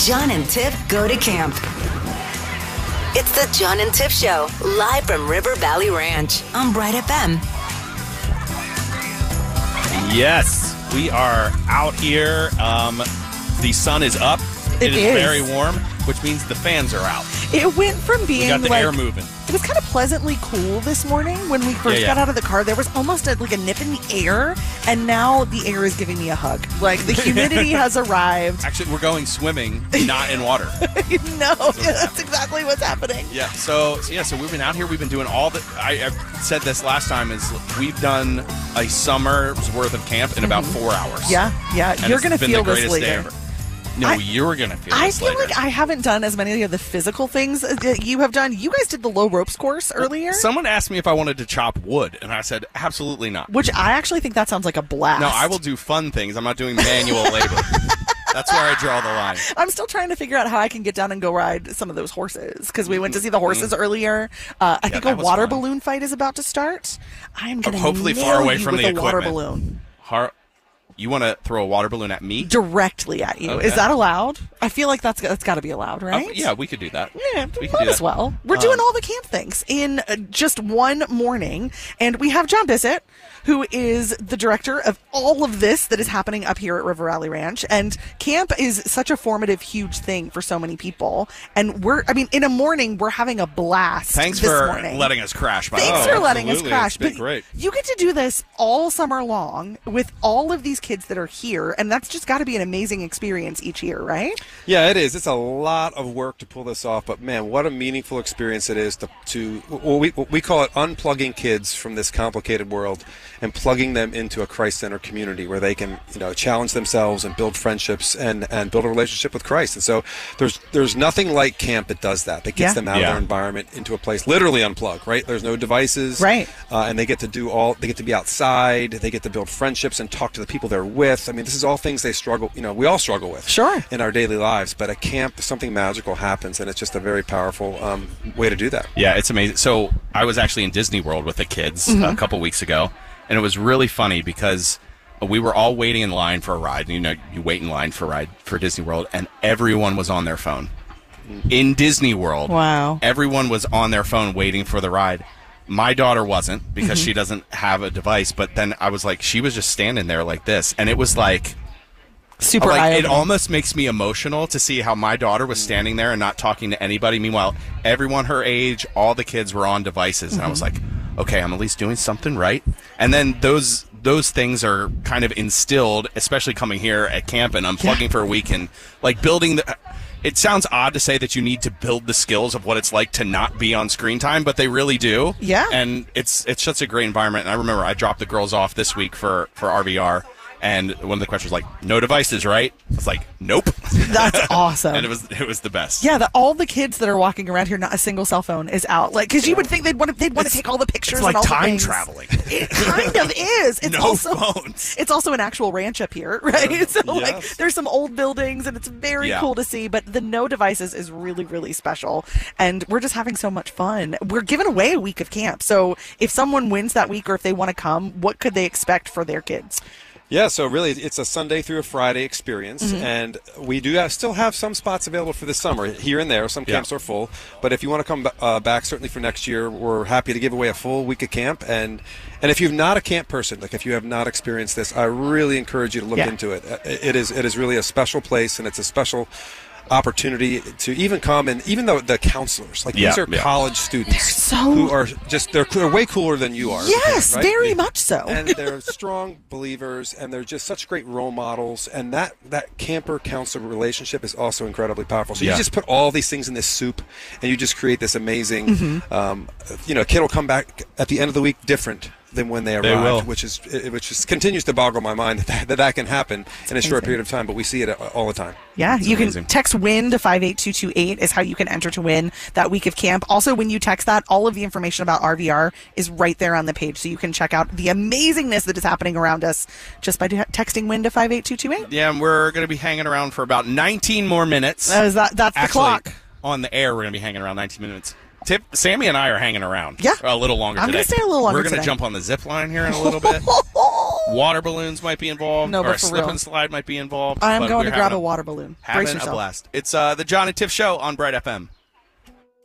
John and Tiff go to camp. It's the John and Tiff Show, live from River Valley Ranch on Bright FM. Yes, we are out here. The sun is up. It is very warm, which means the fans are out. It went from being we got the air moving. It was kind of pleasantly cool this morning when we first got out of the car. There was almost like a nip in the air, and now the air is giving me a hug. Like the humidity has arrived. Actually, we're going swimming, not in water. No, that's exactly what's happening. Yeah. So we've been out here. We've been doing all the. I said this last time is we've done a summer's worth of camp in about 4 hours. Yeah. And You're going to feel this later. later. No, you're going to feel this later. I feel later. like I haven't done as many of the physical things that you have done. You guys did the low ropes course earlier. Someone asked me if I wanted to chop wood, and I said, absolutely not. Which I actually think that sounds like a blast. No, I will do fun things. I'm not doing manual labor. That's where I draw the line. I'm still trying to figure out how I can get down and go ride some of those horses, because we went to see the horses earlier. I think a water balloon fight is about to start. I'm going to hopefully far away from the water equipment. balloon. You want to throw a water balloon at me? Directly at you. Okay. Is that allowed? I feel like that's got to be allowed, right? Yeah, we could do that. Yeah, we might as well. We're doing all the camp things in just one morning, and we have John Bissett, who is the director of all of this that is happening up here at River Valley Ranch. And camp is such a formative, huge thing for so many people. And in a morning, we're having a blast. Thanks this for morning. letting us crash. Thanks for letting us crash. It's been great. You get to do this all summer long with all of these kids that are here, and that's just got to be an amazing experience each year, right? Yeah, it is. It's a lot of work to pull this off, but man, what a meaningful experience it is to we call it unplugging kids from this complicated world and plugging them into a Christ-centered community where they can, challenge themselves and build friendships and build a relationship with Christ. And so there's nothing like camp that does that gets them out of their environment into a place literally unplugged, right? There's no devices, right? And they get to to be outside. They get to build friendships and talk to the people they're with. I mean, this is all things they struggle. We all struggle with, in our daily lives. But at camp, something magical happens, and it's just a very powerful way to do that. Yeah, it's amazing. So I was actually in Disney World with the kids a couple weeks ago. And it was really funny because we were all waiting in line for a ride. You wait in line for a ride for Disney World, and everyone was on their phone. In Disney World, wow! Everyone was on their phone waiting for the ride. My daughter wasn't because she doesn't have a device. But then I was like, she was just standing there like this, and it was like super. It almost makes me emotional to see how my daughter was standing there and not talking to anybody. Meanwhile, everyone her age, all the kids were on devices, and I was like, okay, I'm at least doing something right. And then those things are kind of instilled, especially coming here at camp and unplugging for a week and like building the. It sounds odd to say that you need to build the skills of what it's like to not be on screen time, but they really do. Yeah. And it's such a great environment. And I remember I dropped the girls off this week for RVR. And one of the questions was like, no devices, right? I was like, nope. That's awesome. And it was the best. Yeah, all the kids that are walking around here, not a single cell phone is out. Like, because you would think they'd want to take all the pictures. It's like and all time the traveling. It kind of is. It's no phones. It's also an actual ranch up here, right? So like, there's some old buildings, and it's very cool to see. But the no devices is really, really special, and we're just having so much fun. We're giving away a week of camp. So if someone wins that week, or if they want to come, what could they expect for their kids? Yeah, so really it's a Sunday through a Friday experience, and we still have some spots available for this summer here and there. Some camps are full, but if you want to come back, certainly for next year, we're happy to give away a full week of camp. And if you're not a camp person, like if you have not experienced this, I really encourage you to look into it. It is really a special place, and it's a special opportunity to even come, and even though the counselors, like these are college students who are just they're way cooler than you are. Yes, right? very much so. And they're strong believers, and they're just such great role models. And that camper counselor relationship is also incredibly powerful. So you just put all these things in this soup, and you just create this amazing. A kid will come back at the end of the week different than when they arrived, which continues to boggle my mind that can happen in a short period of time, but we see it all the time. Yeah, you can text WIN to 58228 is how you can enter to win that week of camp. Also, when you text that, all of the information about RVR is right there on the page, so you can check out the amazingness that is happening around us just by texting WIN to 58228. Yeah, and we're going to be hanging around for about 19 more minutes. That's the clock. On the air, we're going to be hanging around 19 minutes. Sammy and I are hanging around a little longer today. I'm going to stay a little longer We're going to jump on the zip line here in a little bit. Water balloons might be involved. No, or but a for slip real. and slide might be involved. I am but going we're to grab having a water balloon. Brace Having a yourself. blast. It's the John and Tiff Show on Bright FM.